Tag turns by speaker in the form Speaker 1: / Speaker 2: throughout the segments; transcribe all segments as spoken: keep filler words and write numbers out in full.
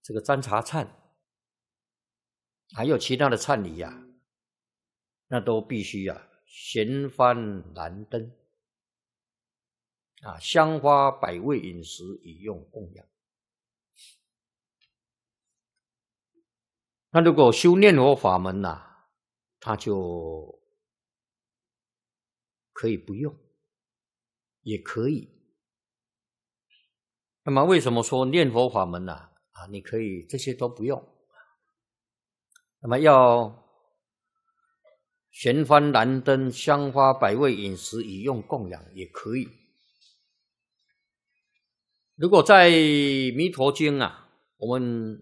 Speaker 1: 这个沾茶忏，还有其他的忏礼啊，那都必须啊衔幡燃灯啊，香花百味饮食以用供养。那如果修念佛法门呐、啊，他就可以不用，也可以。那么为什么说念佛法门呢、啊？啊，你可以这些都不用。那么要衔幡燃灯、香花百味饮食以用供养也可以。如果在弥陀经啊，我们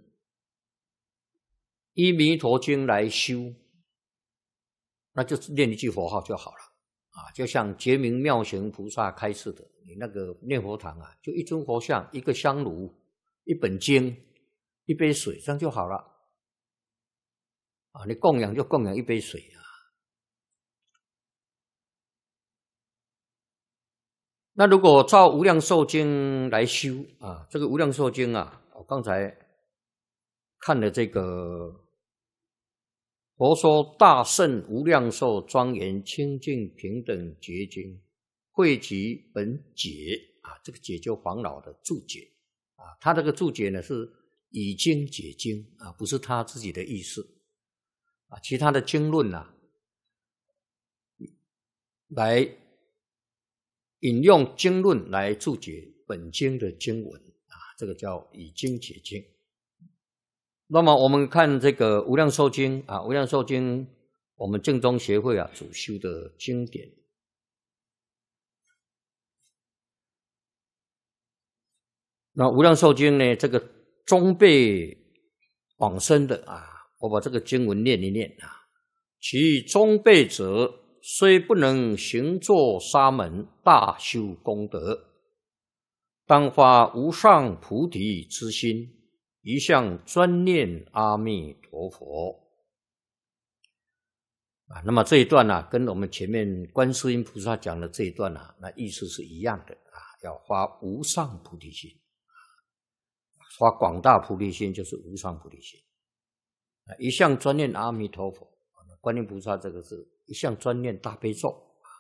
Speaker 1: 依弥陀经来修，那就是念一句佛号就好了啊，就像觉明妙行菩萨开示的，你那个念佛堂啊，就一尊佛像、一个香炉、一本经、一杯水，这样就好了啊。你供养就供养一杯水啊。那如果照无量寿经来修啊，这个无量寿经啊，我刚才看了这个。佛说大圣无量寿庄严清净平等觉经，汇集本解啊，这个解就黄老的注解啊，他这个注解呢是以经解经啊，不是他自己的意思啊，其他的经论啊，来引用经论来注解本经的经文啊，这个叫以经解经。那么我们看这个无量寿经啊，无量寿经我们正宗协会啊主修的经典。那无量寿经呢，这个终辈往生的啊，我把这个经文念一念啊。其终辈者，虽不能行作沙门，大修功德，当发无上菩提之心，一向专念阿弥陀佛啊。那么这一段呢、啊，跟我们前面观世音菩萨讲的这一段呢、啊，那意思是一样的啊。要发无上菩提心，发广大菩提心就是无上菩提心啊。一向专念阿弥陀佛，观音菩萨这个是一向专念大悲咒。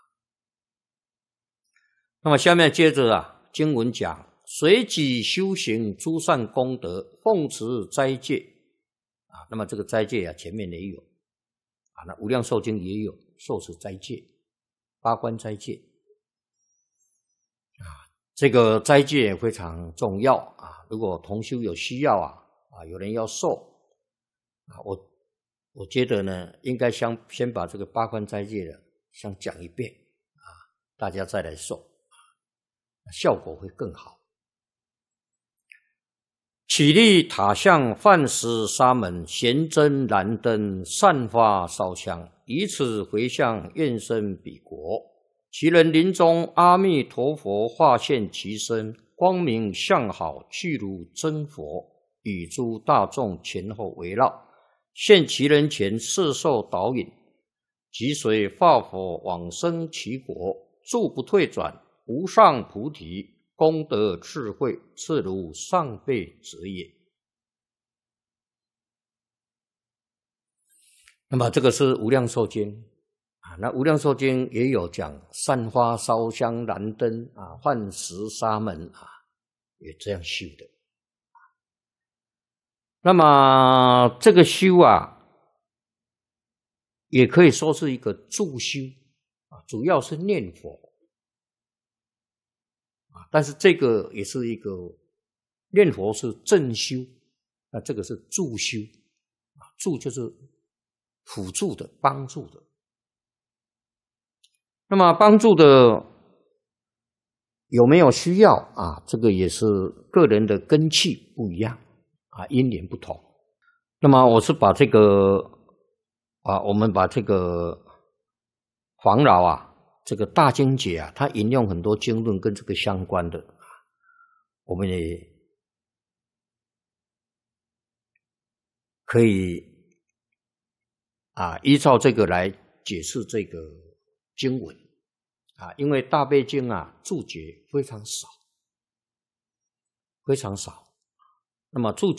Speaker 1: 那么下面接着啊，经文讲。随己修行诸善功德，奉持斋戒啊。那么这个斋戒啊，前面也有啊，那无量寿经也有受持斋戒，八关斋戒啊。这个斋戒非常重要啊。如果同修有需要啊，啊，有人要受啊，我我觉得呢，应该先先把这个八关斋戒的先讲一遍啊，大家再来受，效果会更好。起立塔像饭食沙门，衔真燃灯，散发烧香，以此回向愿生彼国。其人临终，阿弥陀佛化现其身，光明相好，具如真佛，与诸大众前后围绕，现其人前摄受导引，即随化佛往生其国，住不退转，无上菩提。功德智慧，次如上辈者也。那么这个是无量寿经啊，那无量寿经也有讲散花烧香燃灯啊，饭食沙门啊，也这样修的。那么这个修啊，也可以说是一个助修啊，主要是念佛。但是这个也是一个念佛是正修，那这个是助修啊，助就是辅助的、帮助的。那么帮助的有没有需要啊？这个也是个人的根器不一样啊，因缘不同。那么我是把这个啊，我们把这个黄老啊。这个大经解啊，他引用很多经论跟这个相关的，我们也可以啊依照这个来解释这个经文啊，因为大悲经啊注解非常少，非常少，那么注解